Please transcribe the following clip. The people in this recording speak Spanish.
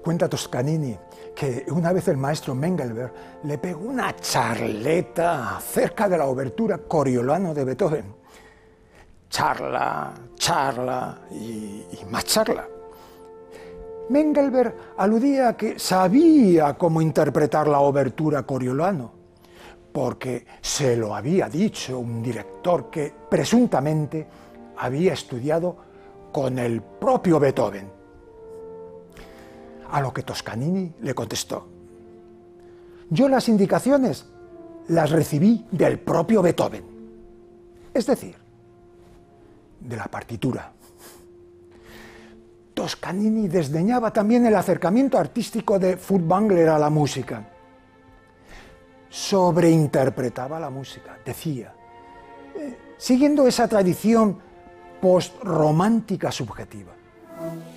Cuenta Toscanini que una vez el maestro Mengelberg le pegó una charleta acerca de la obertura Coriolano de Beethoven. Charla, charla y más charla. Mengelberg aludía a que sabía cómo interpretar la obertura Coriolano, porque se lo había dicho un director que presuntamente había estudiado con el propio Beethoven. A lo que Toscanini le contestó: yo las indicaciones las recibí del propio Beethoven, es decir, de la partitura. Toscanini desdeñaba también el acercamiento artístico de Furtwängler a la música. Sobreinterpretaba la música, decía, siguiendo esa tradición postromántica subjetiva.